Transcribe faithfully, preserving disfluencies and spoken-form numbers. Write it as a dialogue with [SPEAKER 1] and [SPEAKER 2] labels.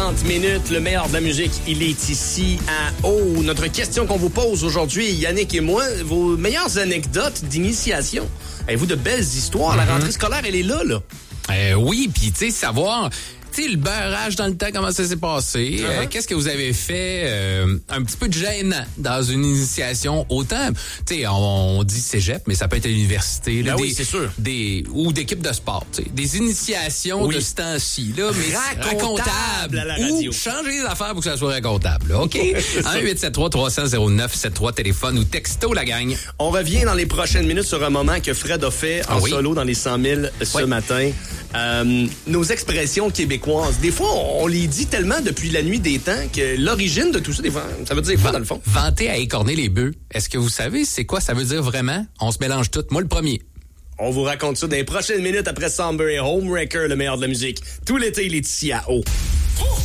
[SPEAKER 1] trente minutes, le meilleur de la musique, il est ici à O. Notre question qu'on vous pose aujourd'hui, Yannick et moi, vos meilleures anecdotes d'initiation. Avez-vous de belles histoires? Mm-hmm. La rentrée scolaire, elle est là, là.
[SPEAKER 2] Euh, oui, puis tu sais, savoir... Tu sais, le beurrage dans le temps, comment ça s'est passé? Uh-huh. Euh, qu'est-ce que vous avez fait euh, un petit peu de gênant dans une initiation? Autant, tu sais, on, on dit cégep, mais ça peut être à l'université. Là,
[SPEAKER 1] ben
[SPEAKER 2] des,
[SPEAKER 1] oui, c'est sûr.
[SPEAKER 2] Des, ou d'équipe de sport. T'sais. Des initiations oui. de ce temps-ci. Là, mais racontables.
[SPEAKER 1] À la radio.
[SPEAKER 2] Ou changer les affaires pour que ça soit racontable. Là, OK? un huit sept trois trois zéro zéro neuf sept trois, téléphone ou texto, la gang.
[SPEAKER 1] On revient dans les prochaines minutes sur un moment que Fred a fait en ah oui? solo dans les cent mille ce oui. matin. Euh, nos expressions québécoises, des fois, on, on les dit tellement depuis la nuit des temps que l'origine de tout ça, des fois, ça veut dire quoi, dans le fond?
[SPEAKER 2] Vanter à écorner les bœufs. Est-ce que vous savez c'est quoi ça veut dire vraiment? On se mélange tout. Moi, le premier.
[SPEAKER 1] On vous raconte ça dans les prochaines minutes après Somber et Homewrecker, le meilleur de la musique. Tout l'été, il est ici à O.